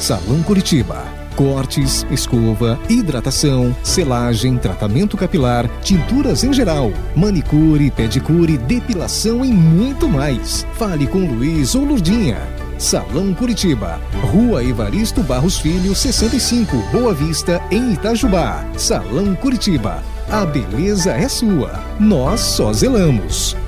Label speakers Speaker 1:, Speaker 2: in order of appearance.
Speaker 1: Salão Curitiba. Cortes, escova, hidratação, selagem, tratamento capilar, tinturas em geral, manicure, pedicure, depilação e muito mais. Fale com Luiz ou Lurdinha. Salão Curitiba, Rua Evaristo Barros Filho, 65, Boa Vista, em Itajubá. Salão Curitiba, a beleza é sua, nós só zelamos.